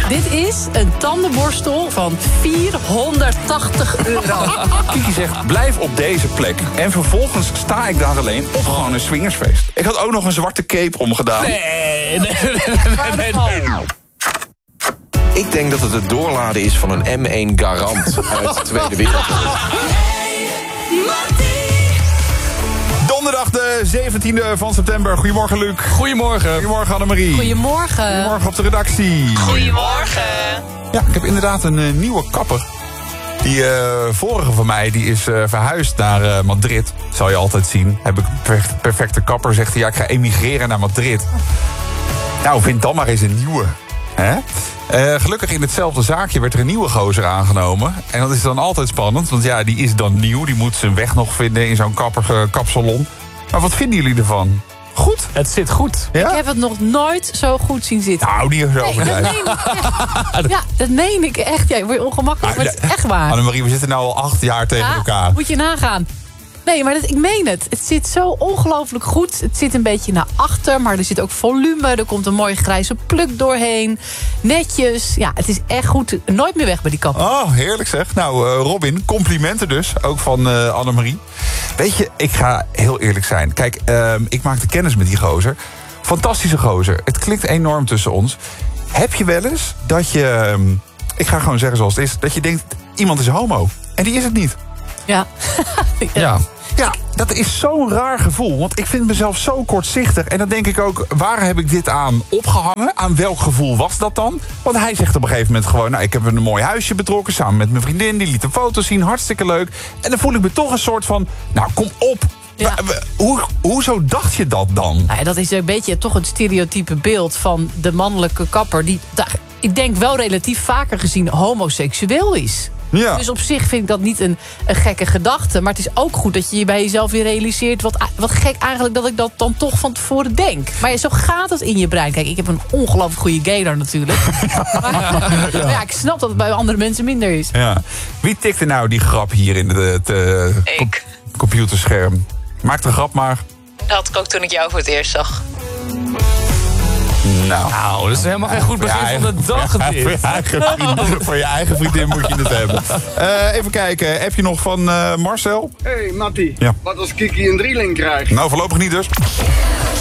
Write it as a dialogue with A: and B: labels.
A: Dit is een tandenborstel van €480.
B: Kiki zegt, blijf op deze plek. En vervolgens sta ik daar alleen op gewoon een swingersfeest. Ik had ook nog een zwarte cape omgedaan.
C: Nee.
D: Ik denk dat het doorladen is van een M1 Garant uit de Tweede Wereldoorlog.
B: Donderdag de 17e van september. Goedemorgen, Luc.
C: Goedemorgen.
B: Goedemorgen, Annemarie.
A: Goedemorgen.
B: Goedemorgen op de redactie.
E: Goedemorgen.
B: Ja, ik heb inderdaad een nieuwe kapper. Die vorige van mij die is verhuisd naar Madrid. Zal je altijd zien. Heb ik een perfecte kapper. Zegt hij, ja, ik ga emigreren naar Madrid. Nou, vind dan maar eens een nieuwe. Hè? Gelukkig in hetzelfde zaakje werd er een nieuwe gozer aangenomen. En dat is dan altijd spannend, want ja, die is dan nieuw. Die moet zijn weg nog vinden in zo'n kapsalon. Maar wat vinden jullie ervan? Goed?
C: Het zit goed.
B: Ja?
A: Ik heb het nog nooit zo goed zien zitten.
B: Nou, die is
A: Nee, dat
B: overdrijven.
A: meen ik echt. Ja, dat meen ik echt. Ja, ik word ongemakkelijk, maar het is echt waar.
B: Annemarie, we zitten nu al 8 jaar tegen elkaar.
A: Moet je nagaan. Nee, maar ik meen het. Het zit zo ongelooflijk goed. Het zit een beetje naar achter, maar er zit ook volume. Er komt een mooie grijze pluk doorheen. Netjes. Ja, het is echt goed. Nooit meer weg bij die kapper.
B: Oh, heerlijk zeg. Nou, Robin, complimenten dus. Ook van Annemarie. Weet je, ik ga heel eerlijk zijn. Kijk, ik maakte kennis met die gozer. Fantastische gozer. Het klikt enorm tussen ons. Heb je wel eens dat je... ik ga gewoon zeggen zoals het is. Dat je denkt, iemand is homo. En die is het niet.
A: Ja.
C: Ja.
B: Ja, dat is zo'n raar gevoel. Want ik vind mezelf zo kortzichtig. En dan denk ik ook, waar heb ik dit aan opgehangen? Aan welk gevoel was dat dan? Want hij zegt op een gegeven moment gewoon... nou, ik heb een mooi huisje betrokken samen met mijn vriendin. Die liet een foto zien, hartstikke leuk. En dan voel ik me toch een soort van... nou, kom op.
A: Ja.
B: Hoezo dacht je dat dan?
A: Nou ja, dat is een beetje toch het stereotype beeld van de mannelijke kapper... die, ik denk wel relatief vaker gezien homoseksueel is.
B: Ja.
A: Dus op zich vind ik dat niet een gekke gedachte. Maar het is ook goed dat je bij jezelf weer realiseert... wat gek eigenlijk dat ik dat dan toch van tevoren denk. Maar ja, zo gaat het in je brein. Kijk, ik heb een ongelooflijk goede gaydar natuurlijk. Maar ja, ik snap dat het bij andere mensen minder is.
B: Ja. Wie tikte nou die grap hier in het
E: Ik.
B: computerscherm? Maak de grap maar.
E: Dat had ik ook toen ik jou voor het eerst zag.
B: Nou,
C: dat is helemaal geen goed begin van de dag, dit.
B: Voor je eigen vriendin moet je het hebben. Even kijken, heb je nog van Marcel?
F: Hey Mattie,
B: Ja.
F: wat als Kiki een drieling krijgt?
B: Nou, voorlopig niet dus.